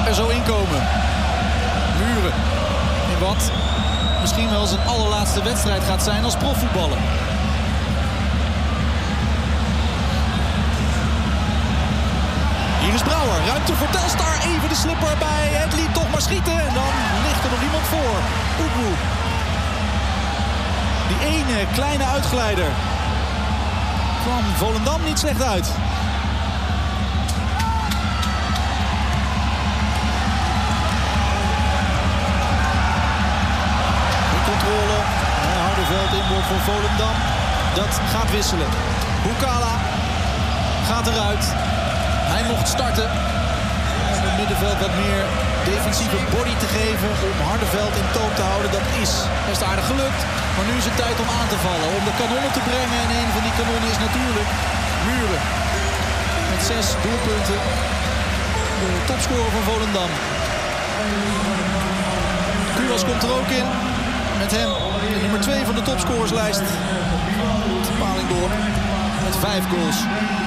er zo inkomen. Muren. In wat misschien wel zijn allerlaatste wedstrijd gaat zijn als profvoetballer. Hier is Brouwer. Ruimte voor Telstar. Even de slipper bij het liet toch maar schieten. En dan ligt er nog iemand voor. Oepoe. Die ene kleine uitglijder kwam Volendam niet slecht uit. De controle. Harderveld inboord voor Volendam. Dat gaat wisselen. Boekala gaat eruit. Hij mocht starten om het middenveld wat meer defensieve body te geven. Om Harderveld in toom te houden. Dat is best aardig gelukt. Maar nu is het tijd om aan te vallen. Om de kanonnen te brengen. En een van die kanonnen is natuurlijk Muren. Met 6 doelpunten. De topscorer van Volendam. Kulas komt er ook in. Met hem de nummer 2 van de topscorerslijst. De paling door. Met 5 goals.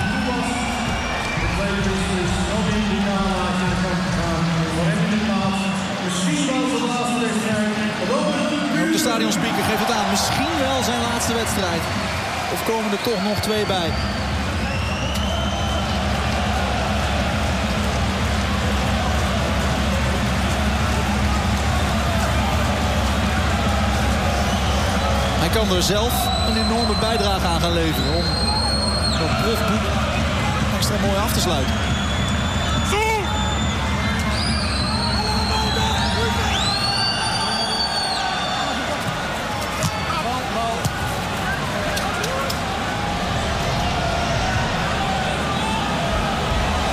Ook de stadionspeaker geeft het aan. Misschien wel zijn laatste wedstrijd. Of komen er toch nog 2 bij? Hij kan er zelf een enorme bijdrage aan gaan leveren om dat profboek extra mooi af te sluiten.